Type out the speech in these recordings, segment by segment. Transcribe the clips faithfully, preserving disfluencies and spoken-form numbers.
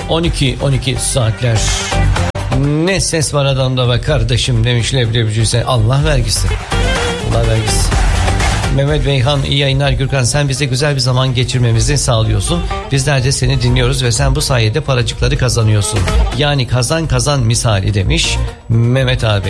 on iki on iki saatler. Ne ses var adamda be kardeşim demiş leblebici Hüseyin. Allah vergisi. Allah vergisi. Mehmet Beyhan iyi yayınlar Gürkan, sen bize güzel bir zaman geçirmemizi sağlıyorsun. Bizler de seni dinliyoruz ve sen bu sayede paracıkları kazanıyorsun. Yani kazan kazan misali demiş Mehmet abi.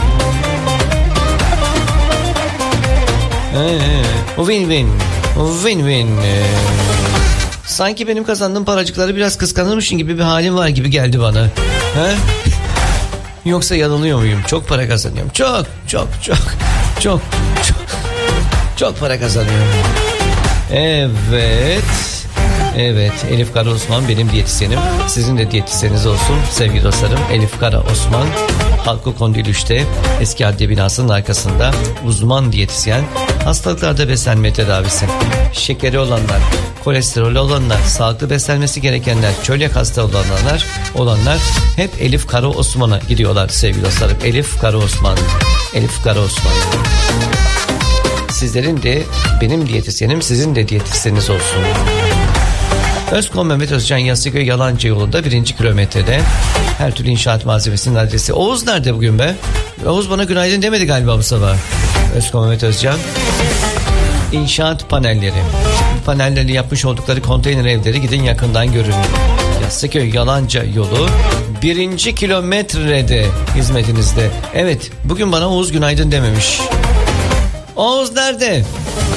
Win win win win. Sanki benim kazandığım paracıkları biraz kıskanırmışım gibi bir halim var gibi geldi bana. He? Yoksa yanılıyor muyum? Çok para kazanıyorum. Çok çok çok çok çok çok para kazanıyorum. Evet. Evet, Elif Kara Osman benim diyetisyenim. Sizin de diyetisyeniniz olsun sevgili dostlarım. Elif Kara Osman, Halkı Kondil üçte eski adliye binasının arkasında uzman diyetisyen. Hastalıklarda beslenme tedavisi. Şekeri olanlar, kolesterolü olanlar, sağlıklı beslenmesi gerekenler, çölyak hasta olanlar, olanlar hep Elif Kara Osman'a gidiyorlar sevgili dostlarım. Elif Kara Osman. Elif Kara Osman. Sizlerin de benim diyetisyenim, sizin de diyetisyeniniz olsun. Özkom Mehmet Özcan Yassıköy Yalancı yolunda birinci kilometrede her türlü inşaat malzemesinin adresi. Oğuz nerede bugün be? Oğuz bana günaydın demedi galiba bu sabah. Özkom Mehmet Özcan. İnşaat panelleri. Panelleri yapmış oldukları konteyner evleri gidin yakından görün. Yassıköy Yalancı yolu birinci kilometrede hizmetinizde. Evet, bugün bana Oğuz günaydın dememiş. Oğuz nerede?